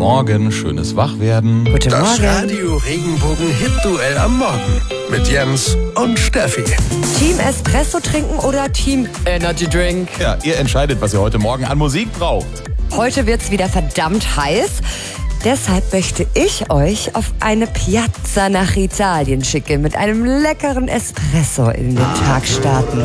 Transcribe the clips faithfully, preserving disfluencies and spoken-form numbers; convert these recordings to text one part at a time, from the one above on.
Morgen, schönes Wachwerden. Guten Das Morgen. Radio Regenbogen Hit-Duell am Morgen mit Jens und Steffi. Team Espresso trinken oder Team Energy Drink? Ja, ihr entscheidet, was ihr heute Morgen an Musik braucht. Heute wird's wieder verdammt heiß. Deshalb möchte ich euch auf eine Piazza nach Italien schicken, mit einem leckeren Espresso in den Tag starten.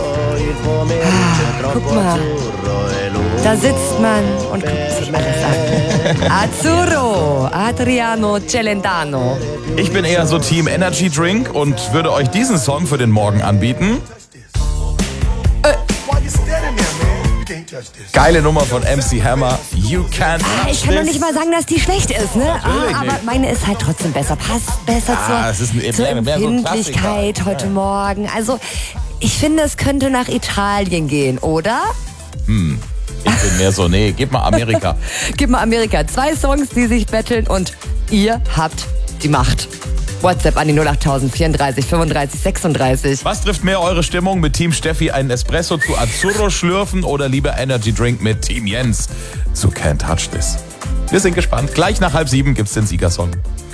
Ah, guck mal, da sitzt man und guckt sich alles an. Azzurro, Adriano Celentano. Ich bin eher so Team Energy Drink und würde euch diesen Song für den Morgen anbieten. Geile Nummer von M C Hammer, You Can't Ah, Touch ich kann doch This. nicht mal sagen, dass die schlecht ist, ne? Natürlich Ah, aber nicht. meine ist halt trotzdem besser. Passt besser Ah, es ist ein- zur, zur mehr- mehr so ein Empfindlichkeit Klassiker. heute Morgen. Also, ich finde, es könnte nach Italien gehen, oder? Ich bin mehr so, nee, gib mal Amerika. Gib mal Amerika. Zwei Songs, die sich betteln und ihr habt die Macht. WhatsApp an die null achttausend vierunddreißig fünfunddreißig sechsunddreißig. Was trifft mehr eure Stimmung, mit Team Steffi einen Espresso zu Azzurro schlürfen oder lieber Energy Drink mit Team Jens zu Can't Touch This? Wir sind gespannt. Gleich nach halb sieben gibt's den Siegersong.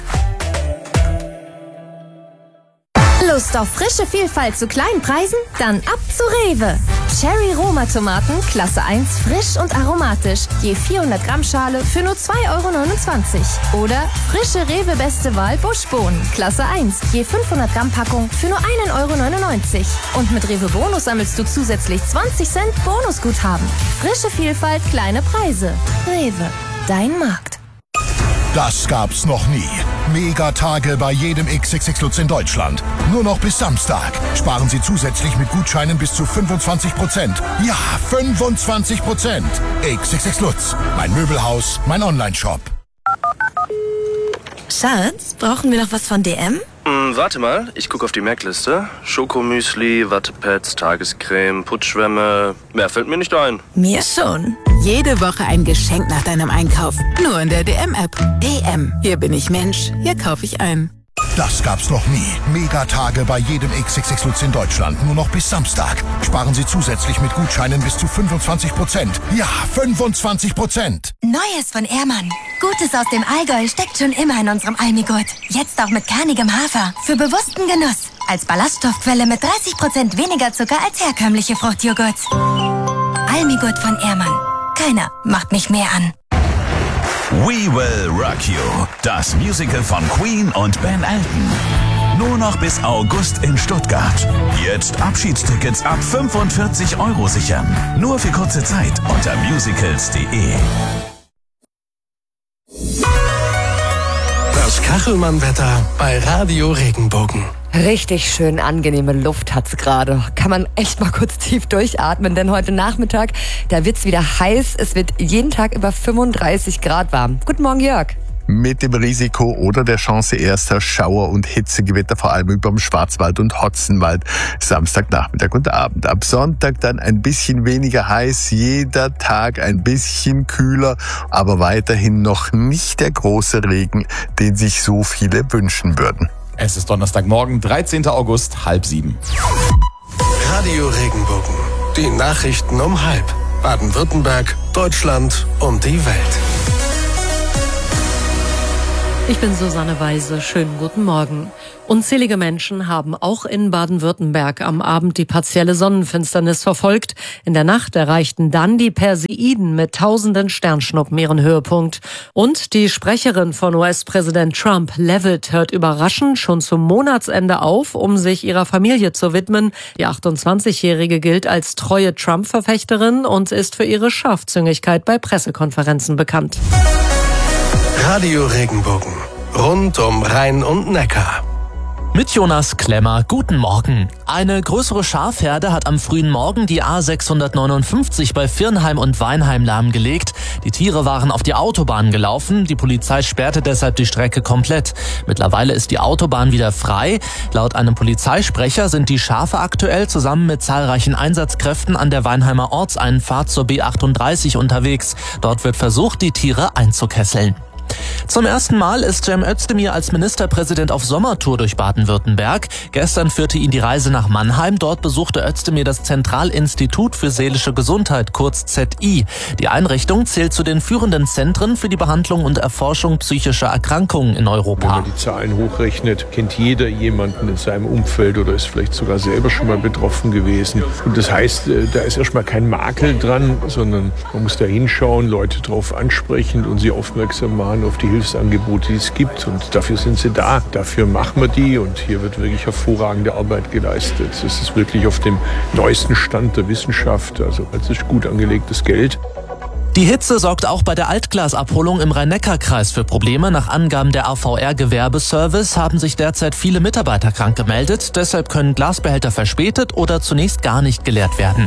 Lust auf frische Vielfalt zu kleinen Preisen? Dann ab zu Rewe. Cherry Roma Tomaten, Klasse eins, frisch und aromatisch. Je vierhundert Gramm Schale für nur zwei Euro neunundzwanzig. Oder frische Rewe Beste Wahl Buschbohnen, Klasse eins. Je fünfhundert Gramm Packung für nur einen Euro neunundneunzig. Und mit Rewe Bonus sammelst du zusätzlich zwanzig Cent Bonusguthaben. Frische Vielfalt, kleine Preise. Rewe, dein Markt. Das gab's noch nie. Megatage bei jedem X X X Lutz in Deutschland. Nur noch bis Samstag. Sparen Sie zusätzlich mit Gutscheinen bis zu fünfundzwanzig Prozent. Ja, fünfundzwanzig Prozent. X X X Lutz. Mein Möbelhaus, mein Onlineshop. Schatz, brauchen wir noch was von D M? Hm, warte mal, ich gucke auf die Merkliste. Schokomüsli, Wattepads, Tagescreme, Putzschwämme. Mehr fällt mir nicht ein. Mir schon. Jede Woche ein Geschenk nach deinem Einkauf. Nur in der D M-App. D M. Hier bin ich Mensch. Hier kaufe ich ein. Das gab's noch nie. Megatage bei jedem X X X Lutz in Deutschland. Nur noch bis Samstag. Sparen Sie zusätzlich mit Gutscheinen bis zu fünfundzwanzig Prozent. Ja, fünfundzwanzig Prozent. Neues von Ehrmann. Gutes aus dem Allgäu steckt schon immer in unserem Almigurt. Jetzt auch mit kernigem Hafer. Für bewussten Genuss. Als Ballaststoffquelle mit dreißig Prozent weniger Zucker als herkömmliche Fruchtjoghurts. Almigurt von Ehrmann. Keiner macht mich mehr an. We Will Rock You, das Musical von Queen und Ben Elton. Nur noch bis August in Stuttgart. Jetzt Abschiedstickets ab fünfundvierzig Euro sichern. Nur für kurze Zeit unter musicals punkt de. Das Kachelmann-Wetter bei Radio Regenbogen. Richtig schön angenehme Luft hat's gerade. Kann man echt mal kurz tief durchatmen, denn heute Nachmittag, da wird's wieder heiß. Es wird jeden Tag über fünfunddreißig Grad warm. Guten Morgen, Jörg. Mit dem Risiko oder der Chance erster Schauer- und Hitzegewitter, vor allem über dem Schwarzwald und Hotzenwald, Samstagnachmittag und Abend. Ab Sonntag dann ein bisschen weniger heiß, jeder Tag ein bisschen kühler, aber weiterhin noch nicht der große Regen, den sich so viele wünschen würden. Es ist Donnerstagmorgen, dreizehnter August, halb sieben. Radio Regenbogen. Die Nachrichten um halb. Baden-Württemberg, Deutschland und die Welt. Ich bin Susanne Weise. Schönen guten Morgen. Unzählige Menschen haben auch in Baden-Württemberg am Abend die partielle Sonnenfinsternis verfolgt. In der Nacht erreichten dann die Perseiden mit tausenden Sternschnuppen ihren Höhepunkt. Und die Sprecherin von U S-Präsident Trump, Leavitt, hört überraschend schon zum Monatsende auf, um sich ihrer Familie zu widmen. Die achtundzwanzigjährige gilt als treue Trump-Verfechterin und ist für ihre Scharfzüngigkeit bei Pressekonferenzen bekannt. Radio Regenbogen. Rund um Rhein und Neckar. Mit Jonas Klemmer, guten Morgen. Eine größere Schafherde hat am frühen Morgen die A sechshundertneunundfünfzig bei Virnheim und Weinheim lahmgelegt. Die Tiere waren auf die Autobahn gelaufen. Die Polizei sperrte deshalb die Strecke komplett. Mittlerweile ist die Autobahn wieder frei. Laut einem Polizeisprecher sind die Schafe aktuell zusammen mit zahlreichen Einsatzkräften an der Weinheimer Ortseinfahrt zur B achtunddreißig unterwegs. Dort wird versucht, die Tiere einzukesseln. Zum ersten Mal ist Cem Özdemir als Ministerpräsident auf Sommertour durch Baden-Württemberg. Gestern führte ihn die Reise nach Mannheim. Dort besuchte Özdemir das Zentralinstitut für seelische Gesundheit, kurz Z I. Die Einrichtung zählt zu den führenden Zentren für die Behandlung und Erforschung psychischer Erkrankungen in Europa. Wenn man die Zahlen hochrechnet, kennt jeder jemanden in seinem Umfeld oder ist vielleicht sogar selber schon mal betroffen gewesen. Und das heißt, da ist erstmal kein Makel dran, sondern man muss da hinschauen, Leute drauf ansprechen und sie aufmerksam machen auf die Hilfsangebote, die es gibt. Und dafür sind sie da. Dafür machen wir die. Und hier wird wirklich hervorragende Arbeit geleistet. Es ist wirklich auf dem neuesten Stand der Wissenschaft. Also es ist gut angelegtes Geld. Die Hitze sorgt auch bei der Altglasabholung im Rhein-Neckar-Kreis für Probleme. Nach Angaben der A V R-Gewerbeservice haben sich derzeit viele Mitarbeiter krank gemeldet. Deshalb können Glasbehälter verspätet oder zunächst gar nicht geleert werden.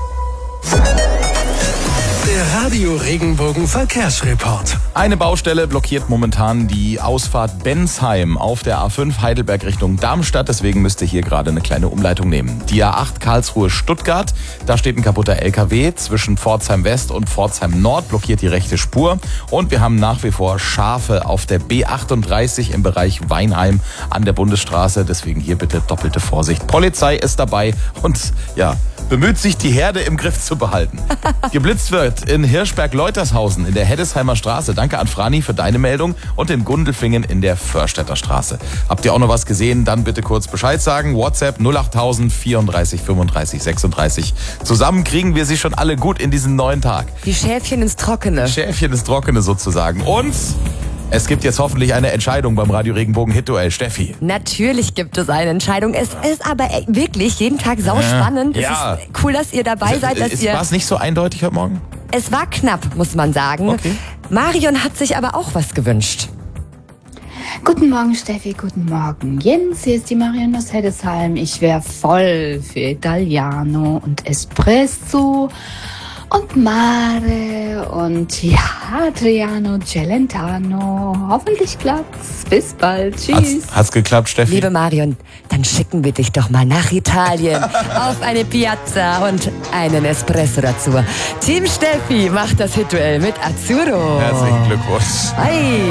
Der Radio Regenbogen Verkehrsreport. Eine Baustelle blockiert momentan die Ausfahrt Bensheim auf der A fünf Heidelberg Richtung Darmstadt. Deswegen müsst ihr hier gerade eine kleine Umleitung nehmen. Die A acht Karlsruhe-Stuttgart. Da steht ein kaputter L K W. Zwischen Pforzheim West und Pforzheim Nord blockiert die rechte Spur. Und wir haben nach wie vor Schafe auf der B achtunddreißig im Bereich Weinheim an der Bundesstraße. Deswegen hier bitte doppelte Vorsicht. Polizei ist dabei und ja, bemüht sich, die Herde im Griff zu behalten. Geblitzt wird in Hirschberg-Leutershausen in der Heddesheimer Straße. Danke an Frani für deine Meldung. Und in Gundelfingen in der Förstädter Straße. Habt ihr auch noch was gesehen? Dann bitte kurz Bescheid sagen. WhatsApp null achttausend vierunddreißig fünfunddreißig sechsunddreißig. Zusammen kriegen wir sie schon alle gut in diesen neuen Tag. Die Schäfchen ins Trockene. Schäfchen ins Trockene sozusagen. Und es gibt jetzt hoffentlich eine Entscheidung beim Radio Regenbogen Hit-Duell. Steffi. Natürlich gibt es eine Entscheidung. Es ist aber wirklich jeden Tag sauspannend. Ja. Es ist cool, dass ihr dabei seid. Dass ihr War es nicht so eindeutig heute Morgen? Es war knapp, muss man sagen. Okay. Marion hat sich aber auch was gewünscht. Guten Morgen, Steffi, guten Morgen. Jens, hier ist die Marion aus Heddesheim. Ich wäre voll für Italiano und Espresso und Mare und ja, Adriano Celentano. Hoffentlich klappt's. Bis bald. Tschüss. Hat's, hat's geklappt, Steffi? Liebe Marion, dann schicken wir dich doch mal nach Italien auf eine Piazza und einen Espresso dazu. Team Steffi macht das Hit-Duell mit Azzurro. Herzlichen Glückwunsch. Hi.